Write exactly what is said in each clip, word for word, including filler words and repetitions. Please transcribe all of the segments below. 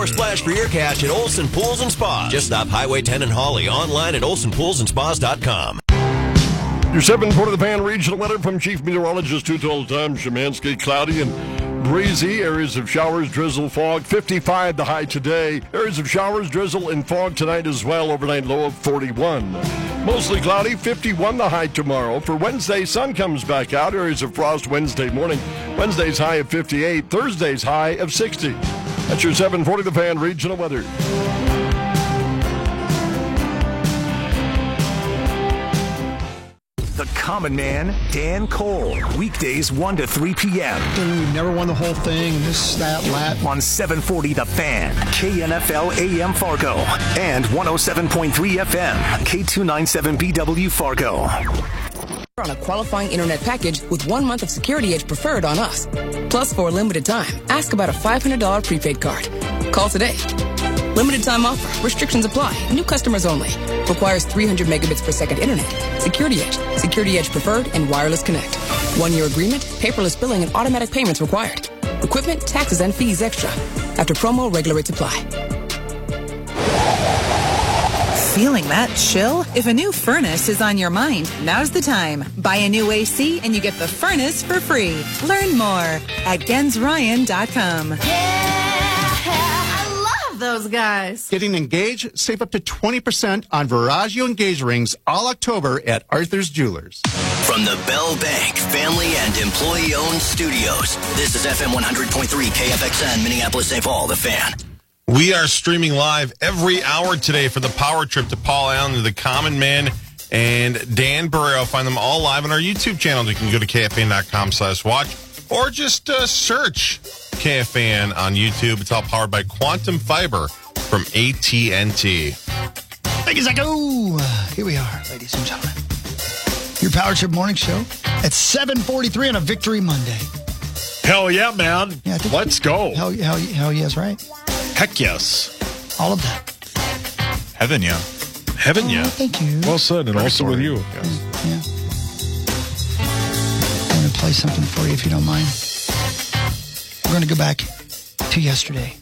More splash for your cash at Olson Pools and Spas. Just off Highway ten in Hawley. Online at olson pools and spas dot com. Your seven forty The Fan regional weather from Chief Meteorologist two total Tom Szymanski. Cloudy and breezy. Areas of showers, drizzle, fog. fifty-five the high today. Areas of showers, drizzle, and fog tonight as well. Overnight low of forty-one. Mostly cloudy. fifty-one the high tomorrow. For Wednesday, sun comes back out. Areas of frost Wednesday morning. Wednesday's high of fifty-eight. Thursday's high of sixty. That's your seven forty The Fan regional weather. The Common Man, Dan Cole. Weekdays one to three p.m. We've never won the whole thing. This, that, lat. On seven forty The Fan, K N F L A M Fargo, and one oh seven point three F M, K two ninety-seven B W Fargo. On a qualifying internet package with one month of Security Edge Preferred on us. Plus, for a limited time, ask about a five hundred dollars prepaid card. Call today. Limited time offer. Restrictions apply. New customers only. Requires three hundred megabits per second internet. Security Edge. Security Edge Preferred and Wireless Connect. One-year agreement, paperless billing, and automatic payments required. Equipment, taxes, and fees extra. After promo, regular rates apply. Feeling that chill? If a new furnace is on your mind, now's the time. Buy a new A C and you get the furnace for free. Learn more at gens ryan dot com. Those guys. Getting engaged? Save up to twenty percent on Veragio Engage rings all October at Arthur's Jewelers. From the Bell Bank family and employee-owned studios, this is F M one hundred point three K F X N, Minneapolis, Saint Paul, The Fan. We are streaming live every hour today for the Power Trip to Paul Allen, the Common Man, and Dan Barrero. Find them all live on our YouTube channel. You can go to K F A N dot com slash watch or just uh, search K F A N on YouTube. It's all powered by Quantum Fiber from A T and T. Thank you, Zacko. Here we are, ladies and gentlemen. Your Power Trip Morning Show at seven forty-three on a Victory Monday. Hell yeah, man. Yeah, Let's go. Hell, hell, hell yes, right? Heck yes. All of that. Heaven yeah. Heaven oh, yeah. Thank you. Well said, and also with you. Yes. Yeah. I'm going to play something for you if you don't mind. We're going to go back to yesterday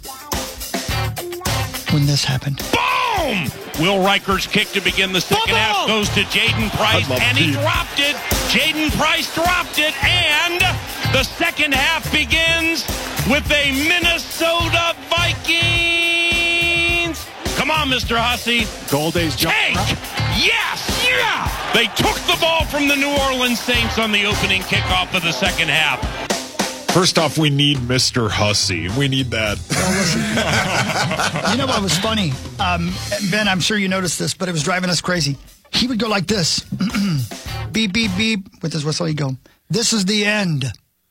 when this happened. Boom! Will Riker's kick to begin the second half goes to Jaden Price, and he dropped it. Jaden Price dropped it, and the second half begins with a Minnesota Vikings. Come on, Mister Hussey. Golday's jump. Take! Yes! Yeah! They took the ball from the New Orleans Saints on the opening kickoff of the second half. First off, we need Mister Hussey. We need that. You know what was funny? Um, Ben, I'm sure you noticed this, but it was driving us crazy. He would go like this. Beep, beep, beep. With his whistle, he'd go, this is the end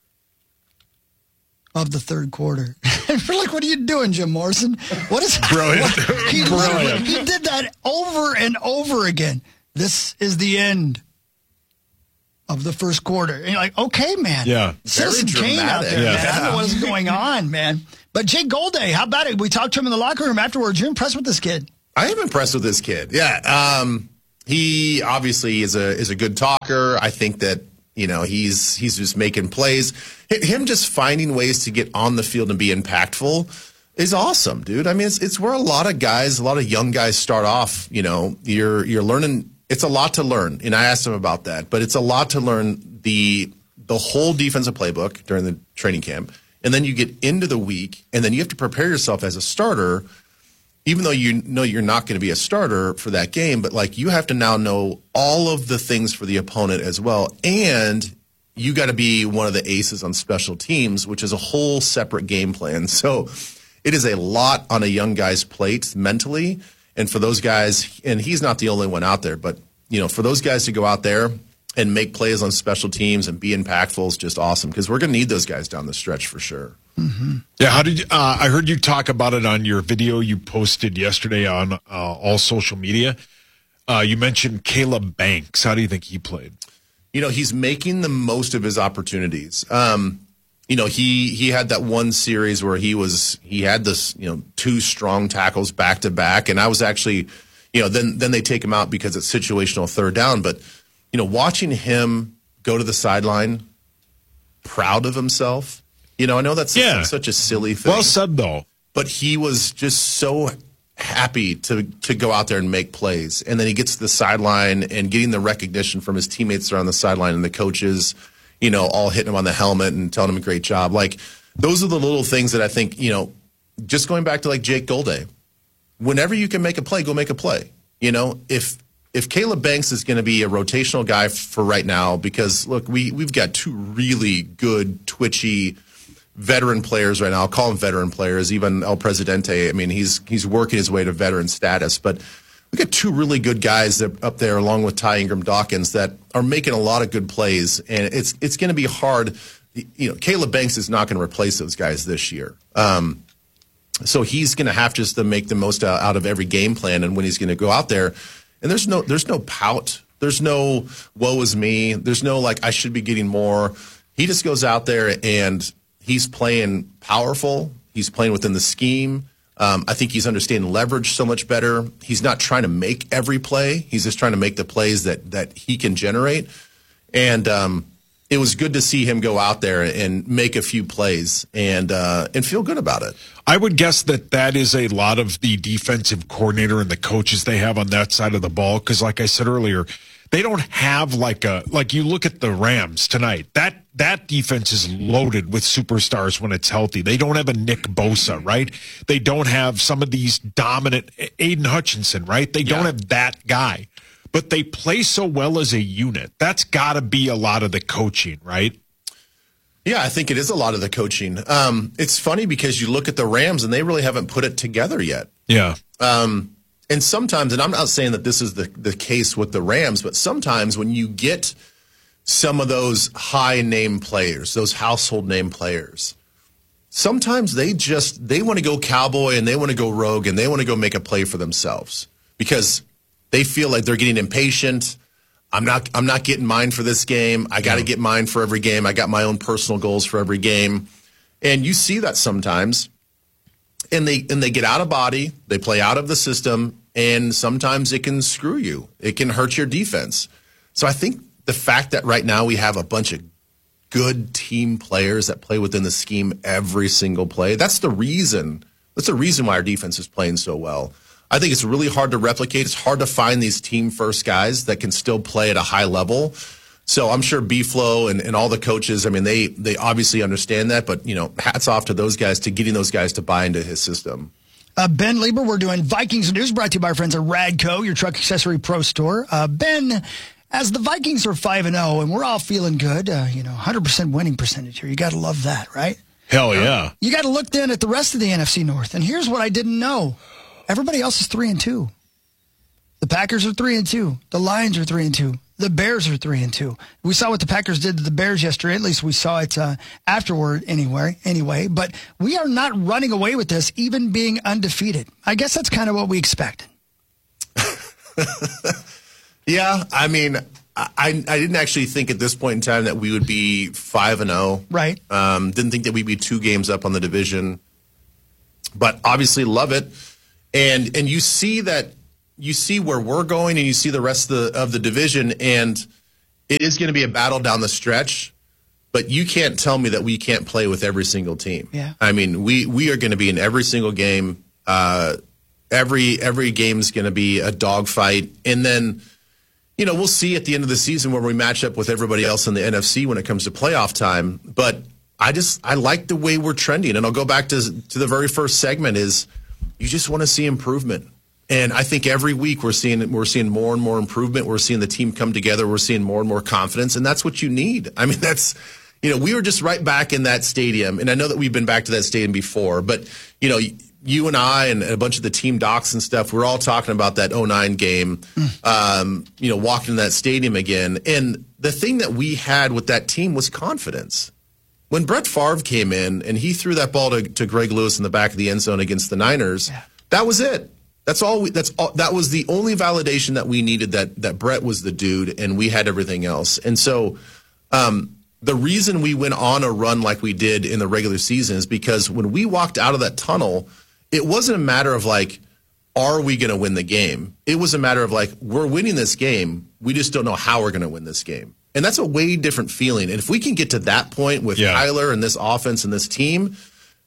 of the third quarter. We're like, what are you doing, Jim Morrison? What is Brilliant. What? He, Brilliant. He did that over and over again. This is the end of the first quarter. And you're like, okay, man. Yeah. Citizen Kane out there, yeah. man. I don't know what is going on, man. But Jake Golday, how about it? We talked to him in the locker room afterwards. You're impressed with this kid? I am impressed with this kid. Yeah. Um, he obviously is a is a good talker. I think that, you know, he's he's just making plays. Him just finding ways to get on the field and be impactful is awesome, dude. I mean, it's it's where a lot of guys, a lot of young guys start off. You know, you're you're learning. It's a lot to learn, and I asked him about that. But it's a lot to learn the the whole defensive playbook during the training camp, and then you get into the week, and then you have to prepare yourself as a starter. Even though you know you're not going to be a starter for that game, but like you have to now know all of the things for the opponent as well. And you got to be one of the aces on special teams, which is a whole separate game plan. So it is a lot on a young guy's plate mentally. And for those guys, and he's not the only one out there, but you know, for those guys to go out there and make plays on special teams and be impactful is just awesome because we're going to need those guys down the stretch for sure. Mm-hmm. Yeah, how did you, uh, I heard you talk about it on your video you posted yesterday on uh, all social media. Uh, you mentioned Caleb Banks. How do you think he played? You know, he's making the most of his opportunities. Um, you know, he he had that one series where he was he had this you know two strong tackles back to back, and I was actually you know then then they take him out because it's situational third down. But you know, watching him go to the sideline, proud of himself. You know, I know that's, yeah. that's such a silly thing. Well said, though. but he was just so happy to to go out there and make plays. And then he gets to the sideline and getting the recognition from his teammates around the sideline and the coaches, you know, all hitting him on the helmet and telling him a great job. Like, those are the little things that I think, you know, just going back to like Jake Golday, whenever you can make a play, go make a play. You know, if if Caleb Banks is going to be a rotational guy for right now, because look, we we've got two really good, twitchy veteran players right now. I'll call them veteran players. Even El Presidente, I mean, he's he's working his way to veteran status. But we got two really good guys that up there, along with Ty Ingram Dawkins, that are making a lot of good plays. And it's it's going to be hard. You know, Caleb Banks is not going to replace those guys this year. Um, so he's going to have just to make the most out, out of every game plan. And when he's going to go out there, and there's no there's no pout. There's no woe is me. There's no like I should be getting more. He just goes out there and he's playing powerful. He's playing within the scheme. Um, I think he's understanding leverage so much better. He's not trying to make every play. He's just trying to make the plays that that he can generate. And um, it was good to see him go out there and make a few plays and uh, and feel good about it. I would guess that that is a lot of the defensive coordinator and the coaches they have on that side of the ball. Because like I said earlier, they don't have like a like you look at the Rams tonight. That that defense is loaded with superstars when it's healthy. They don't have a Nick Bosa, right? They don't have some of these dominant Aiden Hutchinson, right? They don't Yeah. have that guy. But they play so well as a unit. That's got to be a lot of the coaching, right? Yeah, I think it is a lot of the coaching. Um, it's funny because you look at the Rams and they really haven't put it together yet. Yeah. Um, and sometimes, and I'm not saying that this is the, the case with the Rams, but sometimes when you get some of those high name players, those household name players, sometimes they just, they want to go cowboy and they want to go rogue and they want to go make a play for themselves because they feel like they're getting impatient. I'm not I'm not getting mine for this game. I got to get mine for every game. I got my own personal goals for every game. And you see that sometimes. And they and they get out of body, they play out of the system, and sometimes it can screw you. It can hurt your defense. So I think the fact that right now we have a bunch of good team players that play within the scheme every single play, that's the reason. That's the reason why our defense is playing so well. I think it's really hard to replicate. It's hard to find these team-first guys that can still play at a high level. So I'm sure B-Flow and, and all the coaches, I mean, they they obviously understand that. But, you know, hats off to those guys to getting those guys to buy into his system. Uh, Ben Lieber, we're doing Vikings News, brought to you by our friends at Radco, your truck accessory pro store. Uh, Ben, as the Vikings are five and oh, and we're all feeling good, uh, you know, one hundred percent winning percentage here. You got to love that, right? Hell yeah. You got to look then at the rest of the N F C North. And here's what I didn't know. Everybody else is three and two. The Packers are three and two. The Lions are three and two. The Bears are three and two. We saw what the Packers did to the Bears yesterday. At least we saw it uh, afterward anyway. Anyway, but we are not running away with this, even being undefeated. I guess that's kind of what we expected. Yeah, I mean, I I didn't actually think at this point in time that we would be five and zero. Right. Um, didn't think that we'd be two games up on the division, but obviously love it. And and you see that you see where we're going, and you see the rest of the of the division, and it is going to be a battle down the stretch. But you can't tell me that we can't play with every single team. Yeah. I mean, we we are going to be in every single game. Uh, every every game's going to be a dogfight, and then you know we'll see at the end of the season where we match up with everybody else in the N F C when it comes to playoff time. But I just I like the way we're trending, and I'll go back to to the very first segment is. You just want to see improvement. And I think every week we're seeing we're seeing more and more improvement. We're seeing the team come together. We're seeing more and more confidence. And that's what you need. I mean, that's, you know, we were just right back in that stadium. And I know that we've been back to that stadium before. But, you know, you and I and a bunch of the team docs and stuff, we're all talking about that oh nine game, mm. um, you know, walking in that stadium again. And the thing that we had with that team was confidence. When Brett Favre came in and he threw that ball to, to Greg Lewis in the back of the end zone against the Niners, yeah. that was it. That's all. We, that's all, that was the only validation that we needed. That that Brett was the dude, and we had everything else. And so, um, the reason we went on a run like we did in the regular season is because when we walked out of that tunnel, it wasn't a matter of like, are we going to win the game? It was a matter of like, we're winning this game. We just don't know how we're going to win this game. And that's a way different feeling. And if we can get to that point with yeah. Kyler and this offense and this team,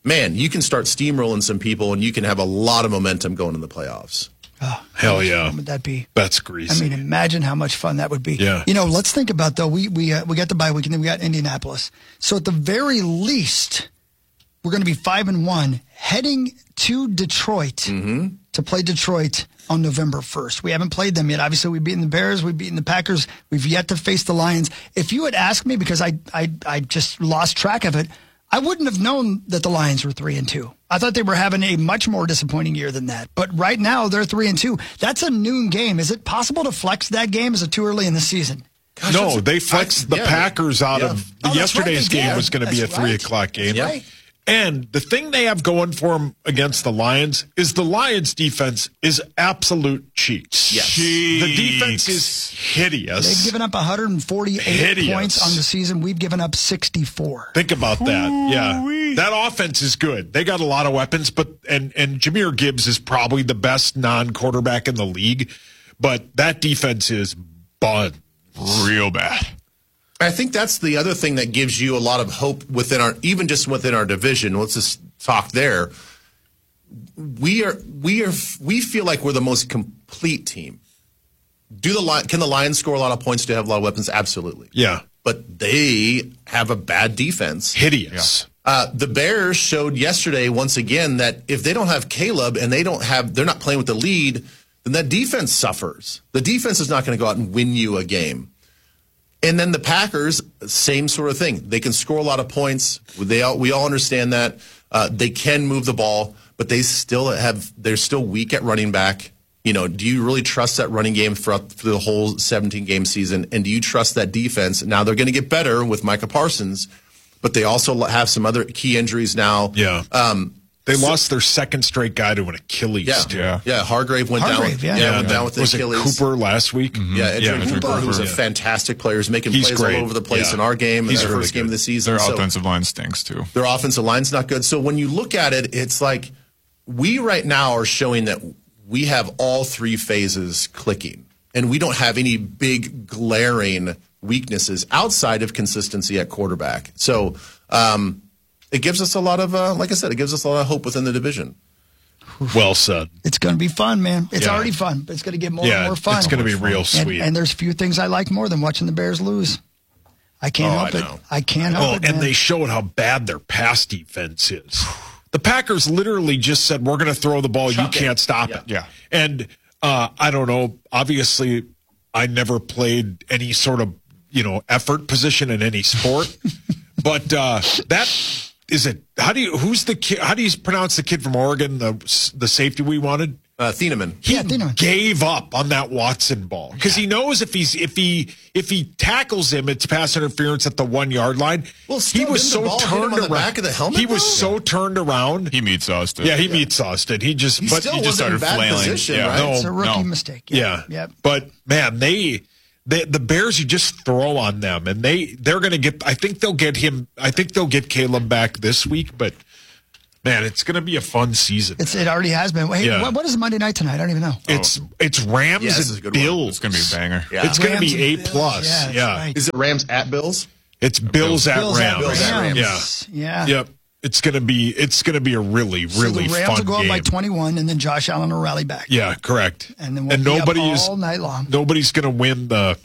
man, you can start steamrolling some people, and you can have a lot of momentum going in the playoffs. Oh, hell yeah! What would that be? That's greasy. I mean, imagine how much fun that would be. Yeah. You know, let's think about though. We we uh, we got the bye week, and then we got Indianapolis. So at the very least, we're going to be five and one, heading to Detroit mm-hmm. to play Detroit on November first. We haven't played them yet. Obviously, we've beaten the Bears, we've beaten the Packers. We've yet to face the Lions. If you had asked me, because I I I just lost track of it, I wouldn't have known that the Lions were three and two. I thought they were having a much more disappointing year than that. But right now they're three and two. That's a noon game. Is it possible to flex that game? Is it too early in the season? Gosh, no, they flexed I, the yeah, Packers out yeah. of oh, yesterday's right, game was going to be a three right. o'clock game. Right. And the thing they have going for them against the Lions is the Lions' defense is absolute cheeks. Yes. Cheeks. The defense is hideous. They've given up one hundred forty-eight hideous. points on the season. We've given up sixty-four. Think about that. Ooh-wee. Yeah. That offense is good. They got a lot of weapons, but and, and Jahmyr Gibbs is probably the best non-quarterback in the league. But that defense is bun. Real bad. I think that's the other thing that gives you a lot of hope within our, even just within our division. Let's just talk there. We are, we are, we feel like we're the most complete team. Do the can the Lions score a lot of points? Do they have a lot of weapons? Absolutely. Yeah, but they have a bad defense. Hideous. Yeah. Uh, the Bears showed yesterday once again that if they don't have Caleb and they don't have, they're not playing with the lead, then that defense suffers. The defense is not going to go out and win you a game. And then the Packers, same sort of thing. They can score a lot of points. They all, we all understand that. Uh, they can move the ball, but they still have. They're still weak at running back. You know, do you really trust that running game throughout for the whole seventeen game season? And do you trust that defense? Now they're going to get better with Micah Parsons, but they also have some other key injuries now. Yeah. Um, They so, lost their second straight guy to an Achilles. Yeah, too. yeah. yeah Hargrave went Hargrave, down. Yeah, yeah, yeah went down with the was Achilles. Was it Cooper last week? Mm-hmm. Yeah, Edgerrin yeah, Cooper, who's yeah. a fantastic player, is making He's plays great. all over the place yeah. in our game. He's in our really first good. game of the season. Their so offensive line stinks too. Their offensive line's not good. So when you look at it, it's like we right now are showing that we have all three phases clicking, and we don't have any big glaring weaknesses outside of consistency at quarterback. So um, it gives us a lot of, uh, like I said, it gives us a lot of hope within the division. Well said. It's going to be fun, man. It's yeah. already fun, but it's going to get more yeah, and more fun. It's going to be real and, sweet. And there's few things I like more than watching the Bears lose. I can't oh, help I it. know. I can't help oh, it, man. And they showed how bad their pass defense is. The Packers literally just said, we're going to throw the ball. Chuck you it. can't stop Yeah. it. Yeah. And uh, I don't know. Obviously, I never played any sort of, you know, effort position in any sport. But uh, that is it. How do you, who's the kid? How do you pronounce the kid from Oregon, the, the safety we wanted? Uh, Thieneman. He Yeah, Thieneman. gave up on that Watson ball because he knows if he's if he if he tackles him, it's pass interference at the one yard line. Well, he still, was didn't so the ball hit turned him on the around. back of the helmet, he was though? so turned around. He meets Austin. Yeah, he meets Austin. He just He but still he just wasn't in started bad flailing. position, Yeah. right? No, it's a rookie no. mistake. yeah. Yep. But man, they. The, the Bears, you just throw on them, and they they're going to get. I think they'll get him. I think they'll get Caleb back this week. But man, it's going to be a fun season. It's, it already has been. Hey, Yeah. what, what is Monday night tonight? I don't even know. It's it's Rams Yeah, this is a and good one. Bills. It's going to be a banger. Yeah. It's going to Rams be A and Bills. plus. Yeah, that's Yeah, right. Is it Rams at Bills? it's Bills at Bills at Rams. Bills at Rams. Yeah. Yeah. Yep. It's gonna be it's gonna be a really So really the Rams fun will go up game. by twenty-one, and then Josh Allen will rally back. Yeah, correct. And then we'll and be nobody up is all night long. nobody's gonna win the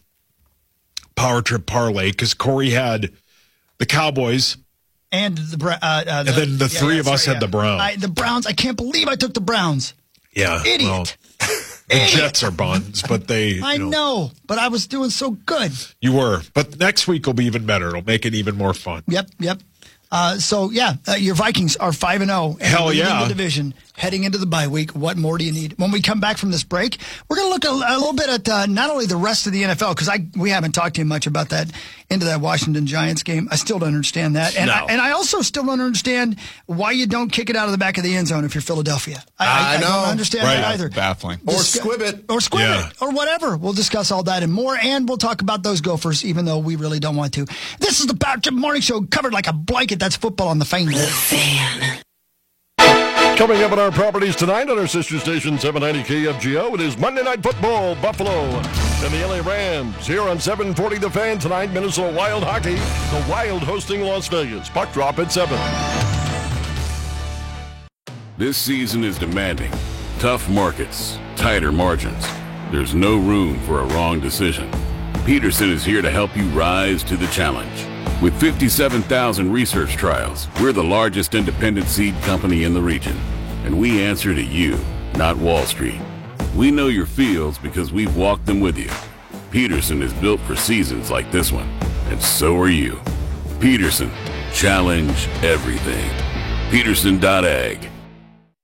Power Trip parlay because Corey had the Cowboys. And the, Bra- uh, uh, the And then the yeah, three yeah, of us sorry, had yeah. the Browns. I, the Browns. I can't believe I took the Browns. Yeah, Idiot. well, the Jets are buns, but they. You I know, know, but I was doing so good. you were. But next week will be even better. It'll make it even more fun. Yep, yep. Uh, so yeah, uh, your Vikings are five and zero. Hell leading yeah. the division heading into the bye week. What more do you need? When we come back from this break, we're going to look a, a little bit at uh, not only the rest of the N F L because I we haven't talked to you much about that into that Washington Giants game. I still don't understand that, and No. I, and I also still don't understand why you don't kick it out of the back of the end zone if you're Philadelphia. I, I I know. don't understand Right. that either. Baffling. Or Discu- squib it. Or squib Yeah. it. Or whatever. We'll discuss all that and more, and we'll talk about those Gophers, even though we really don't want to. This is the Power Trip Morning Show, covered like a blanket. That's football on the fan. Coming up on our properties tonight on our sister station seven ninety K F G O, it is Monday Night Football, Buffalo and the L A Rams. Here on seven forty The Fan tonight, Minnesota Wild Hockey, the Wild hosting Las Vegas. Puck drop at seven. This season is demanding. Tough markets, tighter margins. There's no room for a wrong decision. Peterson is here to help you rise to the challenge. With fifty-seven thousand research trials, we're the largest independent seed company in the region. And we answer to you, not Wall Street. We know your fields because we've walked them with you. Peterson is built for seasons like this one, and so are you. Peterson, challenge everything. Peterson dot ag.